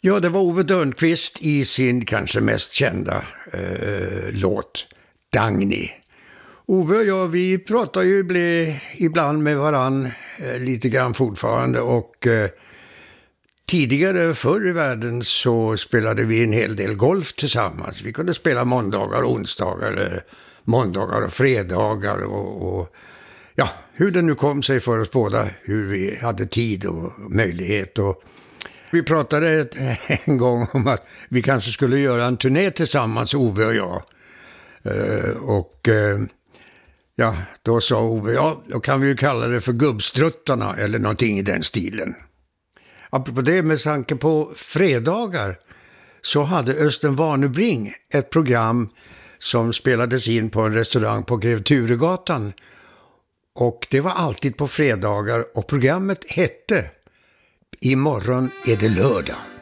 Ja, det var Ove Dörnqvist i sin kanske mest kända låt, Dagny. Ove och jag, vi pratar ju ibland med varann lite grann fortfarande och tidigare förr i världen så spelade vi en hel del golf tillsammans. Vi kunde spela måndagar och onsdagar, måndagar och fredagar och ja, hur det nu kom sig för oss båda, hur vi hade tid och möjlighet. Och vi pratade en gång om att vi kanske skulle göra en turné tillsammans, Ove och jag. Ja, då sa Ove, ja, då kan vi ju kalla det för Gubbstruttarna eller någonting i den stilen. Apropå det, med tanke på fredagar så hade Östen Warnerbring ett program som spelades in på en restaurang på Grev Turegatan. Och det var alltid på fredagar och programmet hette Imorgon är det lördag.